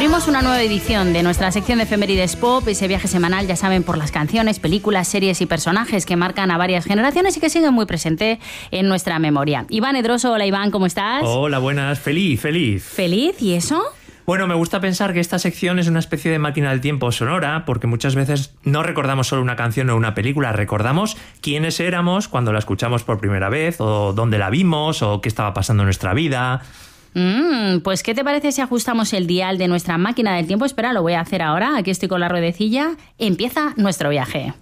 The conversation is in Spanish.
Abrimos una nueva edición de nuestra sección de Efemérides Pop, ese viaje semanal, ya saben, por las canciones, películas, series y personajes que marcan a varias generaciones y que siguen muy presente en nuestra memoria. Iván Edroso, hola Iván, ¿cómo estás? Hola, buenas, feliz. ¿Feliz? ¿Y eso? Bueno, me gusta pensar que esta sección es una especie de máquina del tiempo sonora, porque muchas veces no recordamos solo una canción o una película, recordamos quiénes éramos cuando la escuchamos por primera vez, o dónde la vimos, o qué estaba pasando en nuestra vida. Pues ¿qué te parece si ajustamos el dial de nuestra máquina del tiempo? Espera, lo voy a hacer ahora, aquí estoy con la ruedecilla. Empieza nuestro viaje.